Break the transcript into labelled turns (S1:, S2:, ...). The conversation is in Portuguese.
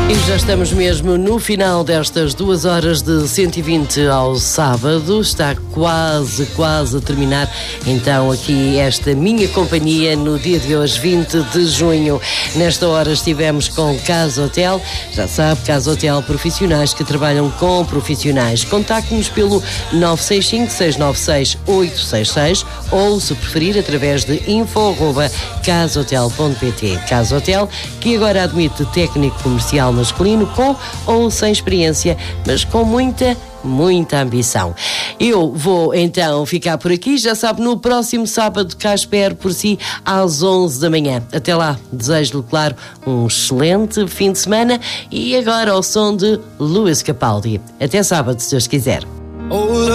S1: E já estamos mesmo no final destas 2 horas de 120 ao sábado. Está quase a terminar então aqui esta minha companhia no dia de hoje, 20 de junho. Nesta hora estivemos com Casa Hotel. Já sabe, Casa Hotel, profissionais que trabalham com profissionais. Contacte-nos pelo 965-696-866 ou, se preferir, através de info@casahotel.pt. Casa Hotel, que agora admite técnico comercial masculino com ou sem experiência, mas com muita ambição. Eu vou então ficar por aqui. Já sabe, no próximo sábado cá espero por si às 11 da manhã. Até lá, desejo-lhe, claro, um excelente fim de semana e agora ao som de Lewis Capaldi. Até sábado, se Deus quiser.